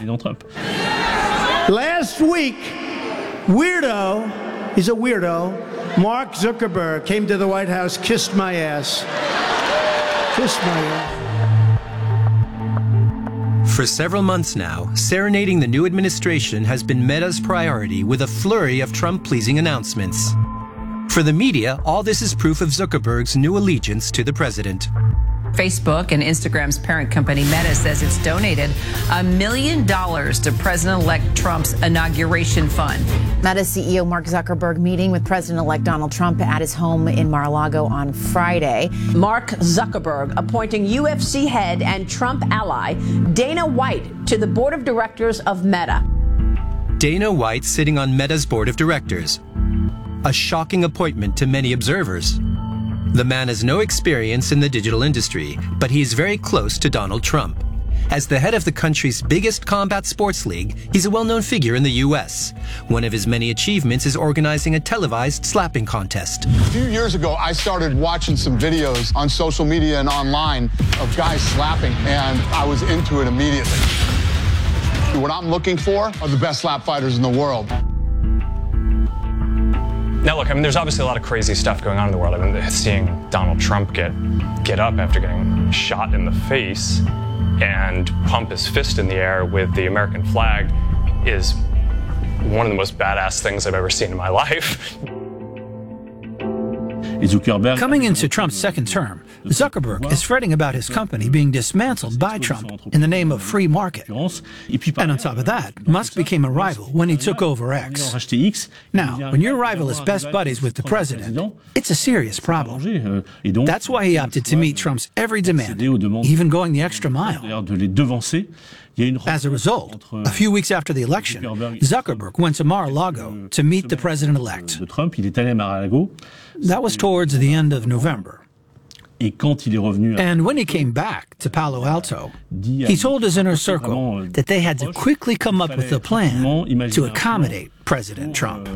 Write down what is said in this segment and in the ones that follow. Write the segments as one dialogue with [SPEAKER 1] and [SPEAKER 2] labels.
[SPEAKER 1] Last week, he's a weirdo, Mark Zuckerberg came to the White House, kissed my ass. Kissed my ass.
[SPEAKER 2] For several months now, serenading the new administration has been Meta's priority with a flurry of Trump-pleasing announcements. For the media, all this is proof of Zuckerberg's new allegiance to the president.
[SPEAKER 3] Facebook and Instagram's parent company Meta says it's donated $1 million to President-elect Trump's inauguration fund.
[SPEAKER 4] Meta CEO Mark Zuckerberg meeting with President-elect Donald Trump at his home in Mar-a-Lago on Friday.
[SPEAKER 5] Mark Zuckerberg appointing UFC head and Trump ally Dana White to the board of directors of Meta.
[SPEAKER 2] Dana White sitting on Meta's board of directors. A shocking appointment to many observers. The man has no experience in the digital industry, but he is very close to Donald Trump. As the head of the country's biggest combat sports league, he's a well-known figure in the U.S. One of his many achievements is organizing a televised slapping contest.
[SPEAKER 6] A few years ago, I started watching some videos on social media and online of guys slapping, and I was into it immediately. What I'm looking for are the best slap fighters in the world.
[SPEAKER 7] Now, look, I mean, there's obviously a lot of crazy stuff going on in the world. I mean, seeing Donald Trump get up after getting shot in the face and pump his fist in the air with the American flag is one of the most badass things I've ever seen in my life.
[SPEAKER 8] Coming into Trump's second term, Zuckerberg is fretting about his company being dismantled by Trump in the name of free market. And on top of that, Musk became a rival when he took over X. Now, when your rival is best buddies with the president, it's a serious problem. That's why he opted to meet Trump's every demand, even going the extra mile. As a result, a few weeks after the election, Zuckerberg went to Mar-a-Lago to meet the president-elect. That was towards the end of November. And when he came back to Palo Alto, he told his inner circle that they had to quickly come up with a plan to accommodate President Trump.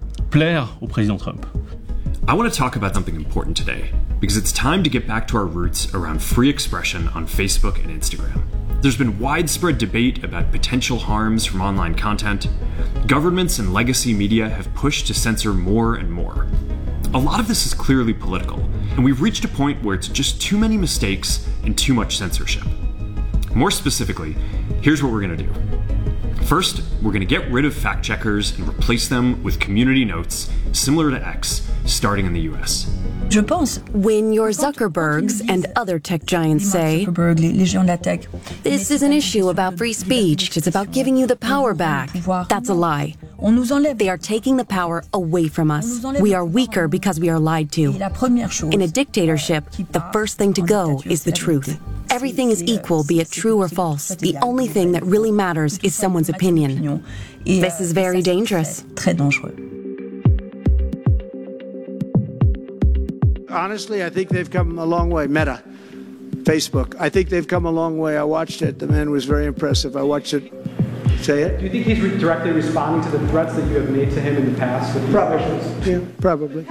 [SPEAKER 9] I want to talk about something important today, because it's time to get back to our roots around free expression on Facebook and Instagram. There's been widespread debate about potential harms from online content. Governments and legacy media have pushed to censor more and more. A lot of this is clearly political, and we've reached a point where it's just too many mistakes and too much censorship. More specifically, here's what we're going to do. First, we're going to get rid of fact checkers and replace them with community notes similar to X, starting in the US.
[SPEAKER 10] When your Zuckerbergs and other tech giants say, this is an issue about free speech, it's about giving you the power back, that's a lie. They are taking the power away from us. We are weaker because we are lied to. In a dictatorship, the first thing to go is the truth. Everything is equal, be it true or false. The only thing that really matters is someone's opinion. This is very dangerous.
[SPEAKER 1] Honestly, I think they've come a long way. Meta, Facebook. I think they've come a long way. I watched it. The man was very impressive. I watched it. Say it.
[SPEAKER 11] Do you think he's directly responding to the threats that you have made to him in the past? With
[SPEAKER 1] Probably. Yeah, probably.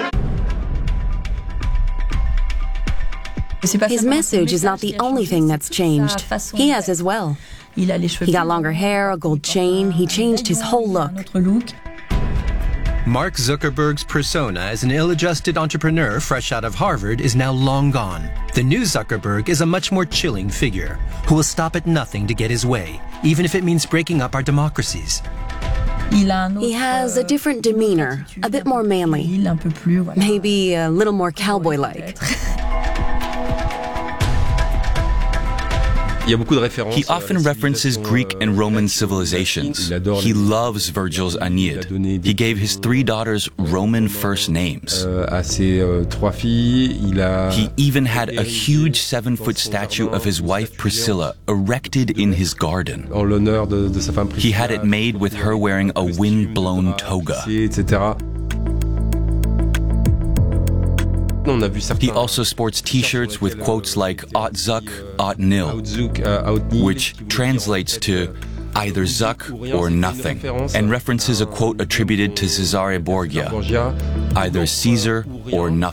[SPEAKER 10] His message is not the only thing that's changed. He has as well. He got longer hair, a gold chain. He changed his whole look.
[SPEAKER 2] Mark Zuckerberg's persona as an ill-adjusted entrepreneur fresh out of Harvard is now long gone. The new Zuckerberg is a much more chilling figure who will stop at nothing to get his way, even if it means breaking up our democracies.
[SPEAKER 10] He has a different demeanor, a bit more manly, maybe a little more cowboy-like.
[SPEAKER 12] He often references Greek and Roman civilizations. He loves Virgil's Aeneid. He gave his 3 daughters Roman first names. He even had a huge 7-foot statue of his wife Priscilla erected in his garden. He had it made with her wearing a wind-blown toga. He also sports t-shirts with quotes like "Aut Zuck, Aut Nil," which translates to either Zuck or nothing, and references a quote attributed to Cesare Borgia, either Caesar or nothing.